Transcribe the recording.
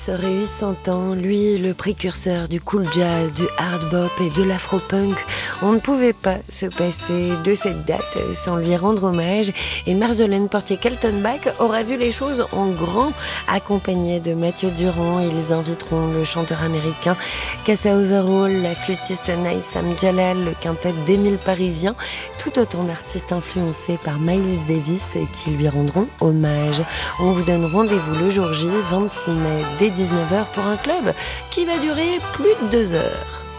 Aurait eu 100 ans, lui, le précurseur du cool jazz, du hard bop et de l'afro-punk. On ne pouvait pas se passer de cette date sans lui rendre hommage. Et Marjolaine Portier-Keltenbach aura vu les choses en grand. Accompagnée de Mathieu Durand, ils inviteront le chanteur américain Cassa Overall, la flûtiste Naïsam Jalal, le quintet d'Émile Parisien, tout autant d'artistes influencés par Miles Davis qui lui rendront hommage. On vous donne rendez-vous le jour J, 26 mai, dès 19h pour un club qui va durer plus de 2 heures.